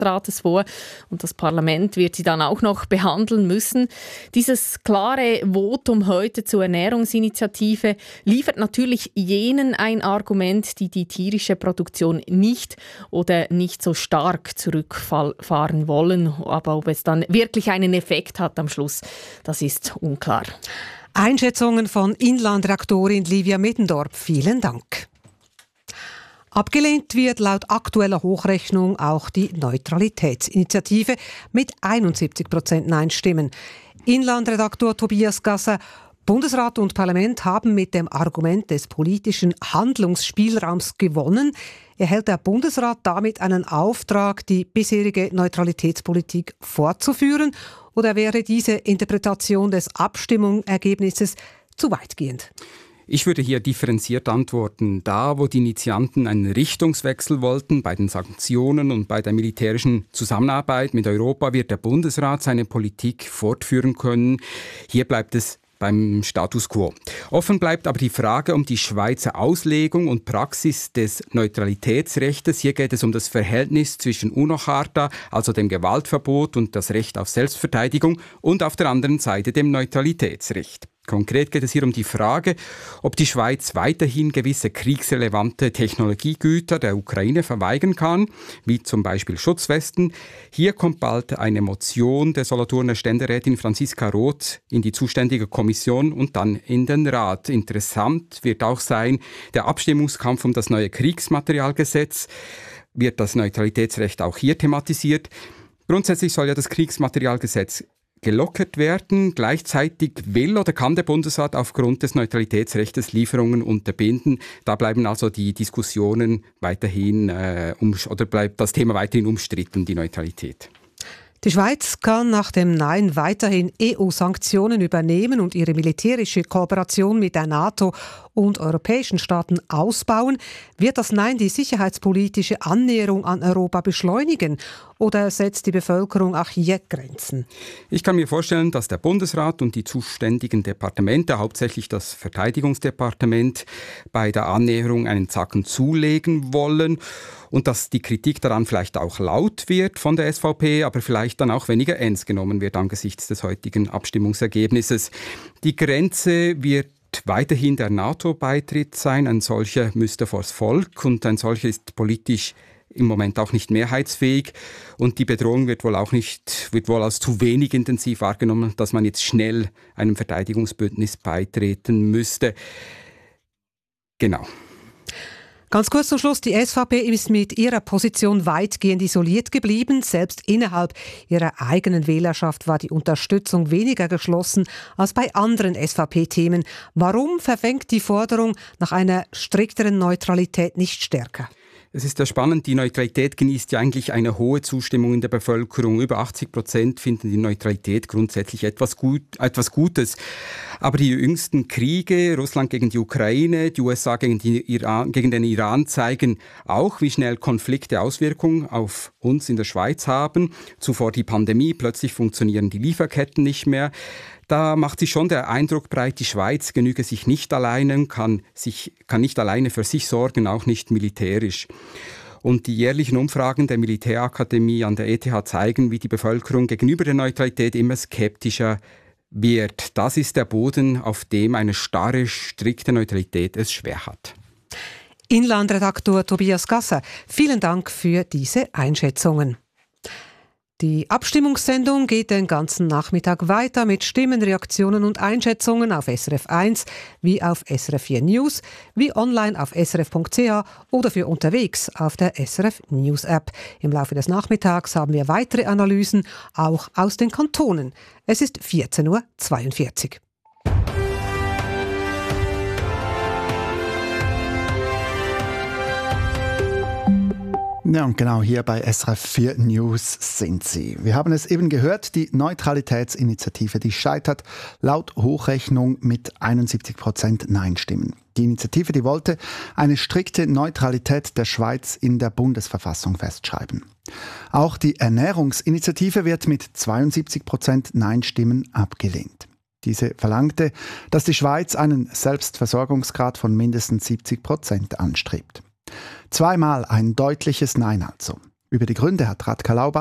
Stadtrates vor und das Parlament wird sie dann auch noch behandeln müssen. Dieses klare Votum heute zur Ernährungsinitiative liefert natürlich jenen ein Argument, die die tierische Produktion nicht oder nicht so stark zurückfahren wollen. Aber ob es dann wirklich einen Effekt hat am Schluss, das ist unklar. Einschätzungen von Inlandredaktorin Livia Middendorf. Vielen Dank. Abgelehnt wird laut aktueller Hochrechnung auch die Neutralitätsinitiative mit 71% Nein-Stimmen. Inlandredaktor Tobias Gasser: Bundesrat und Parlament haben mit dem Argument des politischen Handlungsspielraums gewonnen. Erhält der Bundesrat damit einen Auftrag, die bisherige Neutralitätspolitik fortzuführen? Oder wäre diese Interpretation des Abstimmungsergebnisses zu weitgehend? Ich würde hier differenziert antworten. Da, wo die Initianten einen Richtungswechsel wollten, bei den Sanktionen und bei der militärischen Zusammenarbeit mit Europa, wird der Bundesrat seine Politik fortführen können. Hier bleibt es beim Status quo. Offen bleibt aber die Frage um die Schweizer Auslegung und Praxis des Neutralitätsrechts. Hier geht es um das Verhältnis zwischen UNO-Charta, also dem Gewaltverbot und das Recht auf Selbstverteidigung, und auf der anderen Seite dem Neutralitätsrecht. Konkret geht es hier um die Frage, ob die Schweiz weiterhin gewisse kriegsrelevante Technologiegüter der Ukraine verweigern kann, wie zum Beispiel Schutzwesten. Hier kommt bald eine Motion der Solothurner Ständerätin Franziska Roth in die zuständige Kommission und dann in den Rat. Interessant wird auch sein, der Abstimmungskampf um das neue Kriegsmaterialgesetz. Wird das Neutralitätsrecht auch hier thematisiert? Grundsätzlich soll ja das Kriegsmaterialgesetz gelockert werden. Gleichzeitig will oder kann der Bundesrat aufgrund des Neutralitätsrechts Lieferungen unterbinden. Da bleiben also die Diskussionen weiterhin oder bleibt das Thema weiterhin umstritten, die Neutralität. Die Schweiz kann nach dem Nein weiterhin EU-Sanktionen übernehmen und ihre militärische Kooperation mit der NATO und europäischen Staaten ausbauen. Wird das Nein die sicherheitspolitische Annäherung an Europa beschleunigen oder setzt die Bevölkerung auch hier Grenzen? Ich kann mir vorstellen, dass der Bundesrat und die zuständigen Departemente, hauptsächlich das Verteidigungsdepartement, bei der Annäherung einen Zacken zulegen wollen und dass die Kritik daran vielleicht auch laut wird von der SVP, aber vielleicht dann auch weniger ernst genommen wird angesichts des heutigen Abstimmungsergebnisses. Die Grenze wird weiterhin der NATO-Beitritt sein. Ein solcher müsste vors Volk und ein solcher ist politisch im Moment auch nicht mehrheitsfähig und die Bedrohung wird wohl als zu wenig intensiv wahrgenommen, dass man jetzt schnell einem Verteidigungsbündnis beitreten müsste. Genau. Ganz kurz zum Schluss, die SVP ist mit ihrer Position weitgehend isoliert geblieben. Selbst innerhalb ihrer eigenen Wählerschaft war die Unterstützung weniger geschlossen als bei anderen SVP-Themen. Warum verfängt die Forderung nach einer strikteren Neutralität nicht stärker? Es ist ja spannend, die Neutralität genießt ja eigentlich eine hohe Zustimmung in der Bevölkerung. Über 80% finden die Neutralität grundsätzlich etwas Gutes. Aber die jüngsten Kriege, Russland gegen die Ukraine, die USA gegen den Iran, zeigen auch, wie schnell Konflikte Auswirkungen auf uns in der Schweiz haben. Zuvor die Pandemie, plötzlich funktionieren die Lieferketten nicht mehr. Da macht sich schon der Eindruck breit, die Schweiz genüge sich nicht alleine, kann nicht alleine für sich sorgen, auch nicht militärisch. Und die jährlichen Umfragen der Militärakademie an der ETH zeigen, wie die Bevölkerung gegenüber der Neutralität immer skeptischer wird. Das ist der Boden, auf dem eine starre, strikte Neutralität es schwer hat. Inlandredaktor Tobias Gasser, vielen Dank für diese Einschätzungen. Die Abstimmungssendung geht den ganzen Nachmittag weiter mit Stimmen, Reaktionen und Einschätzungen auf SRF 1 wie auf SRF 4 News, wie online auf srf.ch oder für unterwegs auf der SRF News App. Im Laufe des Nachmittags haben wir weitere Analysen, auch aus den Kantonen. Es ist 14:42 Uhr. Ja, und genau hier bei SRF 4 News sind Sie. Wir haben es eben gehört, die Neutralitätsinitiative, die scheitert laut Hochrechnung mit 71% Nein-Stimmen. Die Initiative, die wollte eine strikte Neutralität der Schweiz in der Bundesverfassung festschreiben. Auch die Ernährungsinitiative wird mit 72% Nein-Stimmen abgelehnt. Diese verlangte, dass die Schweiz einen Selbstversorgungsgrad von mindestens 70% anstrebt. Zweimal ein deutliches Nein also. Über die Gründe hat Radka Laubach